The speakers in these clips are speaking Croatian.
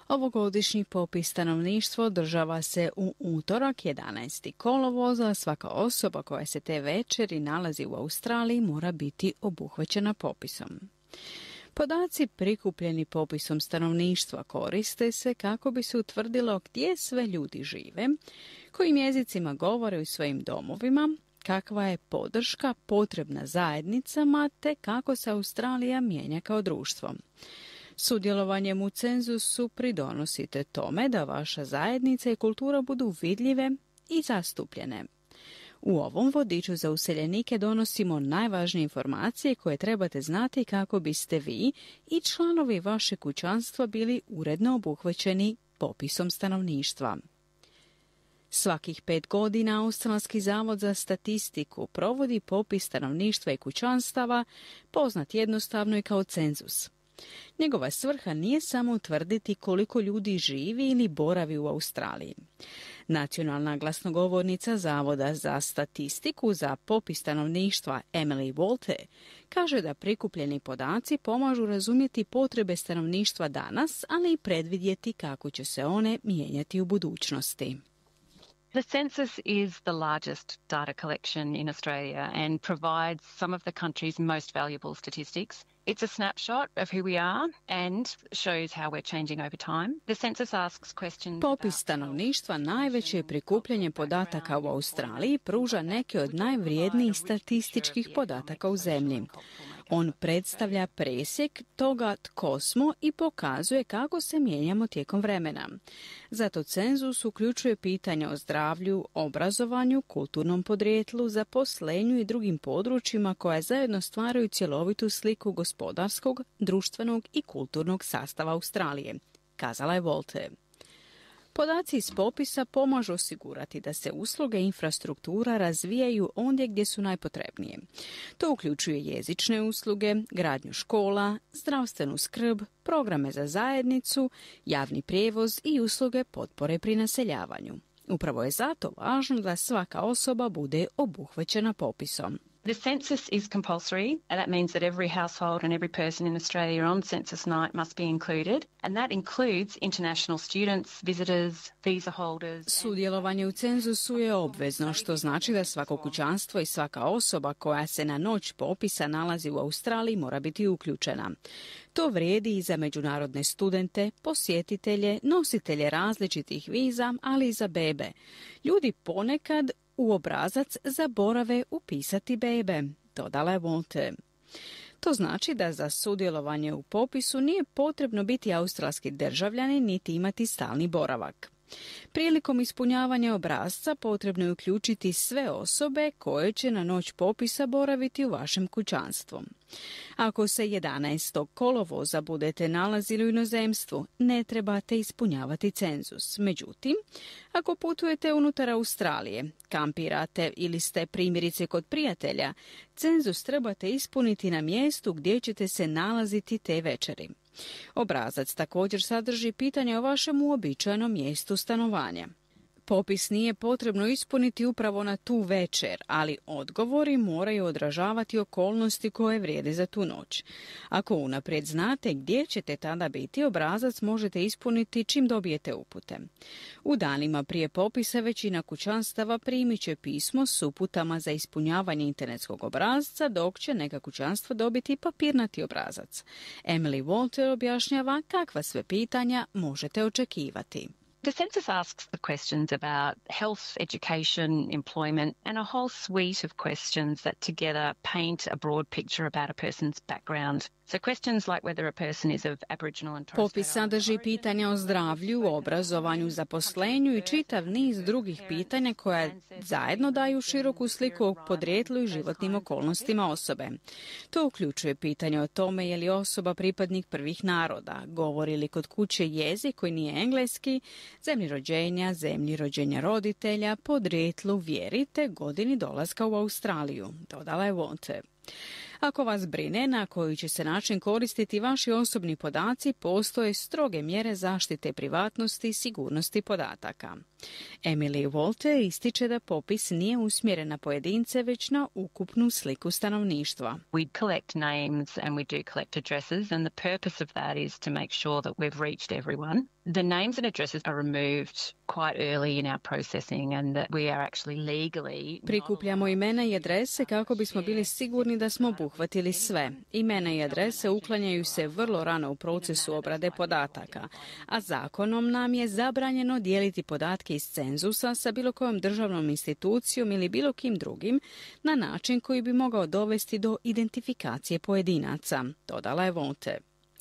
Ovogodišnji popis stanovništva održava se u utorak 11. kolovoza. Svaka osoba koja se te večeri nalazi u Australiji mora biti obuhvaćena popisom. Podaci prikupljeni popisom stanovništva koriste se kako bi se utvrdilo gdje sve ljudi žive, kojim jezicima govore u svojim domovima, kakva je podrška potrebna zajednicama te kako se Australija mijenja kao društvo. Sudjelovanjem u cenzusu pridonosite tome da vaša zajednica i kultura budu vidljive i zastupljene. U ovom vodiču za useljenike donosimo najvažnije informacije koje trebate znati kako biste vi i članovi vašeg kućanstva bili uredno obuhvaćeni popisom stanovništva. Svakih 5 godina Australski zavod za statistiku provodi popis stanovništva i kućanstava, poznat jednostavno i kao cenzus. Njegova svrha nije samo utvrditi koliko ljudi živi ili boravi u Australiji. Nacionalna glasnogovornica Zavoda za statistiku za popis stanovništva Emily Walter kaže da prikupljeni podaci pomažu razumjeti potrebe stanovništva danas, ali i predvidjeti kako će se one mijenjati u budućnosti. The census is the largest data collection in Australia and provides some of the country's most valuable statistics. It's a snapshot of who we are and shows how we're changing over time. The census asks questions. Popis stanovništva najveće prikupljanje podataka u Australiji pruža neke od najvrijednijih statističkih podataka u zemlji. On predstavlja presjek toga tko smo i pokazuje kako se mijenjamo tijekom vremena. Zato cenzus uključuje pitanja o zdravlju, obrazovanju, kulturnom podrijetlu, zaposlenju i drugim područjima koja zajedno stvaraju cjelovitu sliku gospodarskog, društvenog i kulturnog sastava Australije, kazala je Walter. Podaci iz popisa pomažu osigurati da se usluge i infrastruktura razvijaju ondje gdje su najpotrebnije. To uključuje jezične usluge, gradnju škola, zdravstvenu skrb, programe za zajednicu, javni prijevoz i usluge potpore pri naseljavanju. Upravo je zato važno da svaka osoba bude obuhvaćena popisom. The census is compulsory, and that means that every household and every person in Australia on census night must be included, and that includes international students, visitors, visa holders. Sudjelovanje u cenzusu je obvezno, što znači da svako kućanstvo i svaka osoba koja se na noć popisa nalazi u Australiji mora biti uključena. To vrijedi i za međunarodne studente, posjetitelje, nositelje različitih viza, ali i za bebe. Ljudi ponekad u obrazac zaborave upisati bebe, dodala je Walter. To znači da za sudjelovanje u popisu nije potrebno biti australski državljanin niti imati stalni boravak. Prilikom ispunjavanja obrasca potrebno je uključiti sve osobe koje će na noć popisa boraviti u vašem kućanstvu. Ako se 11. kolovoza budete nalazili u inozemstvu, ne trebate ispunjavati cenzus. Međutim, ako putujete unutar Australije, kampirate ili ste primjerice kod prijatelja, cenzus trebate ispuniti na mjestu gdje ćete se nalaziti te večeri. Obrazac također sadrži pitanja o vašem uobičajenom mjestu stanovanja. Popis nije potrebno ispuniti upravo na tu večer, ali odgovori moraju odražavati okolnosti koje vrijede za tu noć. Ako unaprijed znate gdje ćete tada biti, obrazac možete ispuniti čim dobijete upute. U danima prije popisa većina kućanstava primit će pismo s uputama za ispunjavanje internetskog obrazca, dok će neka kućanstva dobiti papirnati obrazac. Emily Walter objašnjava kakva sve pitanja možete očekivati. The census asks the questions about health, education, employment, and a whole suite of questions that together paint a broad picture about a person's background. So questions like whether a person is of Aboriginal and Torres Strait Popis sadrži pitanja o zdravlju, obrazovanju, zaposlenju i čitav niz drugih pitanja koja zajedno daju široku sliku o podrijetlu i životnim okolnostima osobe. To uključuje pitanje o tome je li osoba pripadnik prvih naroda, govori li kod kuće jezik koji nije engleski, zemlji rođenja roditelja, podrijetlu, vjeri te godini dolaska u Australiju, dodala je Walter. Ako vas brine na koji će se način koristiti vaši osobni podaci, postoje stroge mjere zaštite privatnosti i sigurnosti podataka. Emily Wolte ističe da popis nije usmjeren na pojedince, već na ukupnu sliku stanovništva. We collect names and we do collect addresses, and the purpose of that is to make sure that we've reached everyone. The names and addresses are removed quite early in our processing and that we are actually legally... Prikupljamo imena i adrese kako bismo bili sigurni da smo obuhvatili sve. Imena i adrese uklanjaju se vrlo rano u procesu obrade podataka, a zakonom nam je zabranjeno dijeliti podatke iz cenzusa sa bilo kojom državnom institucijom ili bilo kim drugim na način koji bi mogao dovesti do identifikacije pojedinaca, dodala je Volte.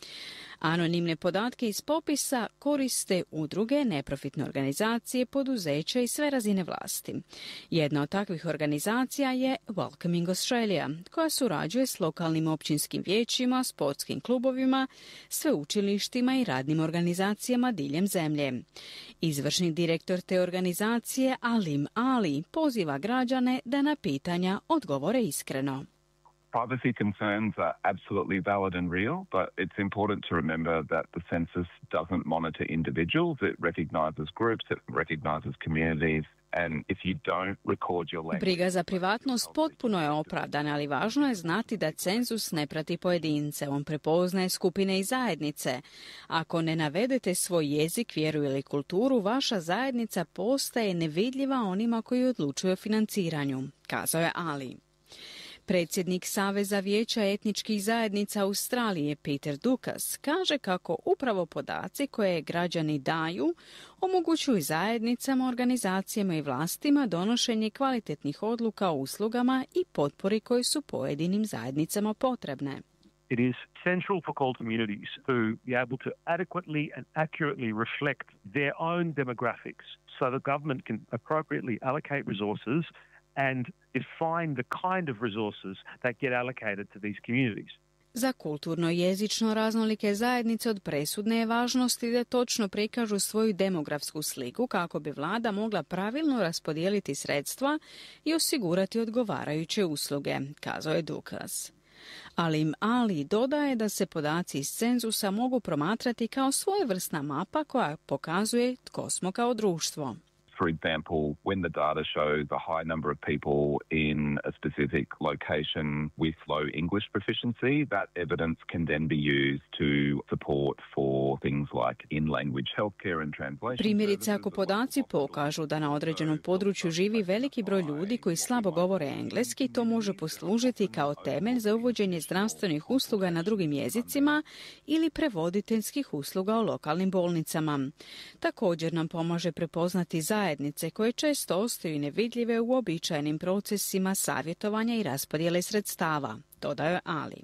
Anonimne podatke iz popisa koriste udruge, neprofitne organizacije, poduzeća i sve razine vlasti. Jedna od takvih organizacija je Welcoming Australia, koja surađuje s lokalnim općinskim vijećima, sportskim klubovima, sveučilištima i radnim organizacijama diljem zemlje. Izvršni direktor te organizacije, Alim Ali, poziva građane da na pitanja odgovore iskreno. Privacy concerns are absolutely valid and real, but it's important to remember that the census doesn't monitor individuals. It recognizes groups, it recognizes communities. And if you don't record your language... Briga za privatnost potpuno je opravdana, ali važno je znati da cenzus ne prati pojedince. On prepoznaje skupine i zajednice. Ako ne navedete svoj jezik, vjeru ili kulturu, vaša zajednica postaje nevidljiva onima koji odlučuju o financiranju, kazao je Ali. Predsjednik Saveza vijeća etničkih zajednica Australije, Peter Dukas, kaže kako upravo podaci koje građani daju omogućuju zajednicama, organizacijama i vlastima donošenje kvalitetnih odluka o uslugama i potpori koje su pojedinim zajednicama potrebne. It is central for call communities to be able to adequately and accurately reflect their own demographics so the government can appropriately allocate resources and define the kind of resources that get allocated to these communities. Za kulturno-jezično raznolike zajednice od presudne je važnosti da točno prikažu svoju demografsku sliku kako bi vlada mogla pravilno raspodijeliti sredstva i osigurati odgovarajuće usluge, kazao je Dukas. Alim Ali dodaje da se podaci iz cenzusa mogu promatrati kao svojevrsna mapa koja pokazuje tko smo kao društvo. For example, when the data shows a high number of people in a specific location with low English proficiency, that evidence can then be used to support for things like in-language healthcare and translation. Primjerice, ako podaci pokažu da na određenom području živi veliki broj ljudi koji slabo govore engleski, to može poslužiti kao temelj za uvođenje zdravstvenih usluga na drugim jezicima ili prevoditeljskih usluga u lokalnim bolnicama. Također nam pomaže prepoznati zajednice koje često ostaju nevidljive u uobičajenim procesima savjetovanja i raspodjele sredstava, dodaje Ali.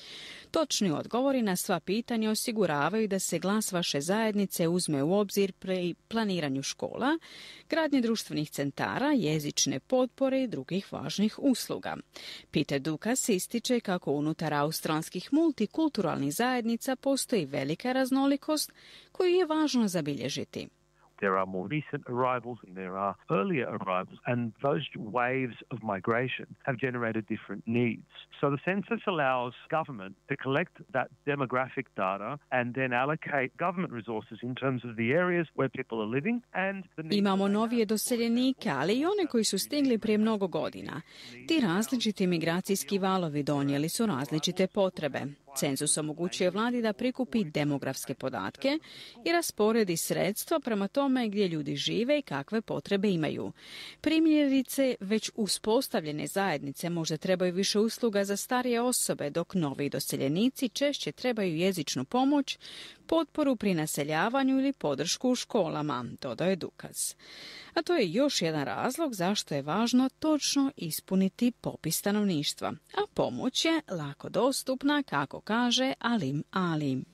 Točni odgovori na sva pitanja osiguravaju da se glas vaše zajednice uzme u obzir pri planiranju škola, gradnje društvenih centara, jezične potpore i drugih važnih usluga. Peter Dukas ističe kako unutar australskih multikulturalnih zajednica postoji velika raznolikost koju je važno zabilježiti. There are more recent arrivals and there are earlier arrivals, and those waves of migration have generated different needs. So the census allows government to collect that demographic data and then allocate government resources in terms of the areas where people are living and the needs. Imamo novije doseljenike, ali i one koji su stigli prije mnogo godina. Ti različiti migracijski valovi donijeli su različite potrebe. Cenzus omogućuje vladi da prikupi demografske podatke i rasporedi sredstva prema tome gdje ljudi žive i kakve potrebe imaju. Primjerice, već uspostavljene zajednice možda trebaju više usluga za starije osobe, dok novi doseljenici češće trebaju jezičnu pomoć, potporu pri naseljavanju ili podršku u školama, dodaje Dukas. A to je još jedan razlog zašto je važno točno ispuniti popis stanovništva. A pomoć je lako dostupna, kako kaže Alim Ali.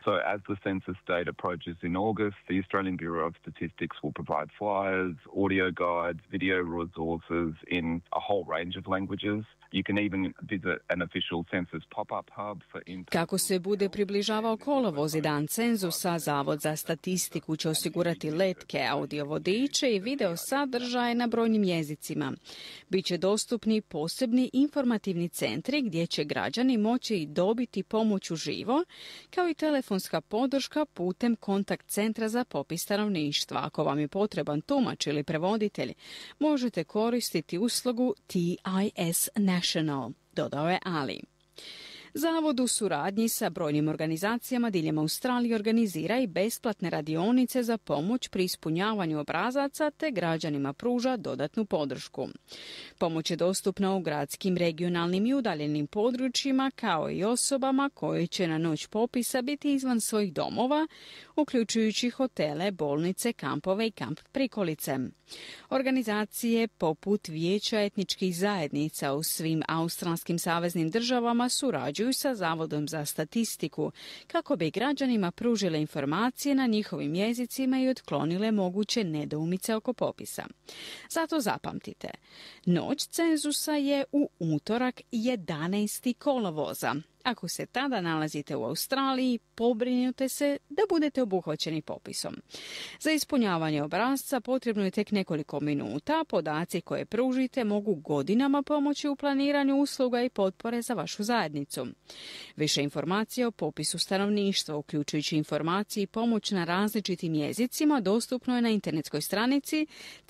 So as the census date approaches in August, the Australian Bureau of Statistics will provide flyers, audio guides, video resources in a whole range of languages. You can even visit an official census pop-up hub for Kako se bude približavao kolovoz i dan cenzusa, Zavod za statistiku će osigurati letke, audio vodiče i video sadržaje na brojnim jezicima. Biće dostupni posebni informativni centri gdje će građani moći dobiti pomoć uživo, kao i telefonska podrška putem kontakt centra za popis stanovništva. Ako vam je potreban tumač ili prevoditelj, možete koristiti uslugu TIS National, dodao je Ali. Zavod u suradnji sa brojnim organizacijama diljem Australije organizira i besplatne radionice za pomoć pri ispunjavanju obrazaca te građanima pruža dodatnu podršku. Pomoć je dostupna u gradskim, regionalnim i udaljenim područjima kao i osobama koje će na noć popisa biti izvan svojih domova, uključujući hotele, bolnice, kampove i kamp prikolice. Organizacije poput Vijeća etničkih zajednica u svim australskim saveznim državama surađuju sa Zavodom za statistiku kako bi građanima pružile informacije na njihovim jezicima i otklonile moguće nedoumice oko popisa. Zato zapamtite, noć cenzusa je u utorak 11. kolovoza. Ako se tada nalazite u Australiji, pobrinite se da budete obuhvaćeni popisom. Za ispunjavanje obrasca potrebno je tek nekoliko minuta. Podaci koje pružite mogu godinama pomoći u planiranju usluga i potpore za vašu zajednicu. Više informacija o popisu stanovništva, uključujući informacije i pomoć na različitim jezicima, dostupno je na internetskoj stranici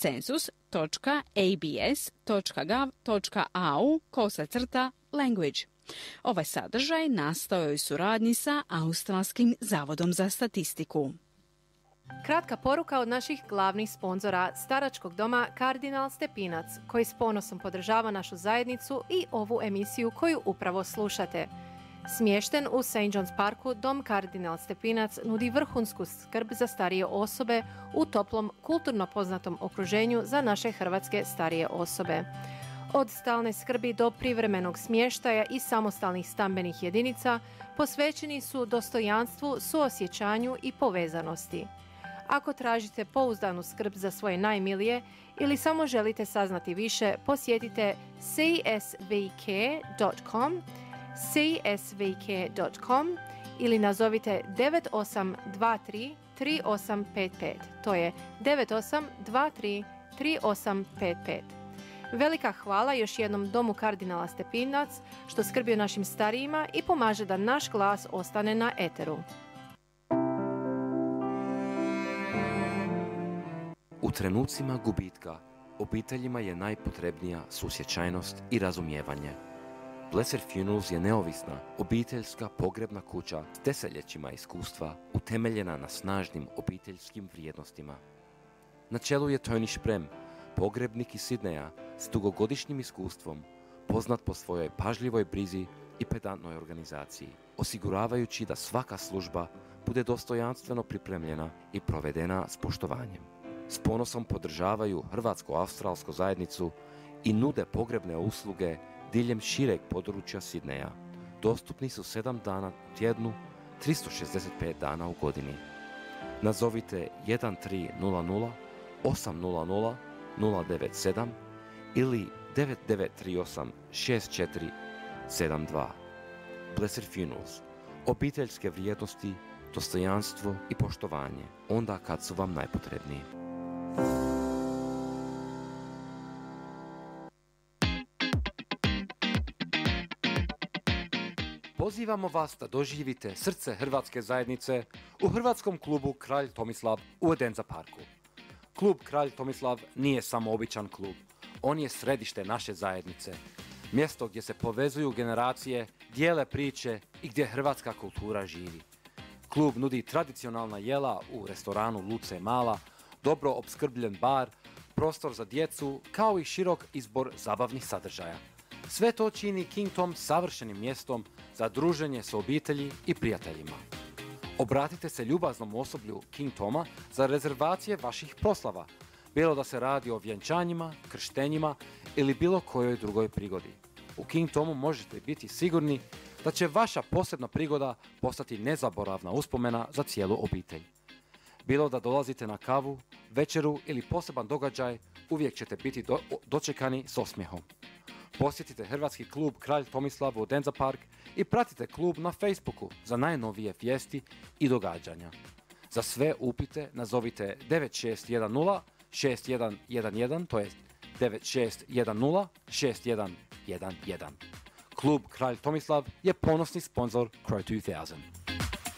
census.abs.gov.au/language. Ovaj sadržaj nastao je u suradnji sa Australskim zavodom za statistiku. Kratka poruka od naših glavnih sponzora staračkog doma Kardinal Stepinac, koji s ponosom podržava našu zajednicu i ovu emisiju koju upravo slušate. Smješten u St. John's Parku, dom Kardinal Stepinac nudi vrhunsku skrb za starije osobe u toplom, kulturno poznatom okruženju za naše hrvatske starije osobe. Od stalne skrbi do privremenog smještaja i samostalnih stambenih jedinica posvećeni su dostojanstvu, suosjećanju i povezanosti. Ako tražite pouzdanu skrb za svoje najmilije ili samo želite saznati više, posjetite csvk.com ili nazovite 9823 3855. To je 9823 3855. Velika hvala još jednom domu Kardinala Stepinac što skrbi o našim starijima i pomaže da naš glas ostane na eteru. U trenucima gubitka obiteljima je najpotrebnija susjećajnost i razumijevanje. Blessed Funerals je neovisna, obiteljska pogrebna kuća s desetljećima iskustva utemeljena na snažnim obiteljskim vrijednostima. Na čelu je Tony Šprem, pogrebnik iz Sidneja s dugogodišnjim iskustvom, poznat po svojoj pažljivoj brizi i pedantnoj organizaciji, osiguravajući da svaka služba bude dostojanstveno pripremljena i provedena s poštovanjem. S ponosom podržavaju hrvatsko-australsku zajednicu i nude pogrebne usluge diljem šireg područja Sidneja. Dostupni su 7 dana u tjednu, 365 dana u godini. Nazovite 1300 800 097 ili 9938 6472. Blessed Funerals. Obiteljske vrijednosti, dostojanstvo i poštovanje onda kad su vam najpotrebniji. Pozivamo vas da doživite srce hrvatske zajednice u hrvatskom klubu Kralj Tomislav u Edensor Parku. Klub Kralj Tomislav nije samo običan klub. On je središte naše zajednice. Mjesto gdje se povezuju generacije, dijele priče i gdje hrvatska kultura živi. Klub nudi tradicionalna jela u restoranu Luce Mala, dobro opskrbljen bar, prostor za djecu, kao i širok izbor zabavnih sadržaja. Sve to čini King Tom savršenim mjestom za druženje s obitelji i prijateljima. Obratite se ljubaznom osoblju King Toma za rezervacije vaših proslava, bilo da se radi o vjenčanjima, krštenjima ili bilo kojoj drugoj prigodi. U King Tomu možete biti sigurni da će vaša posebna prigoda postati nezaboravna uspomena za cijelu obitelj. Bilo da dolazite na kavu, večeru ili poseban događaj, uvijek ćete biti dočekani s osmijehom. Posjetite hrvatski klub Kralj Tomislav u Denza Park i pratite klub na Facebooku za najnovije vijesti i događanja. Za sve upite nazovite 9610 6111, to je 9610 6111. Klub Kralj Tomislav je ponosni sponzor Crow 2000.